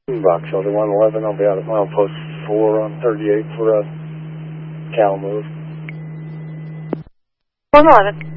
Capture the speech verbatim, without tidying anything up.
Box Shelter one eleven, I'll be out at milepost four on thirty-eight for a cow move. one eleven.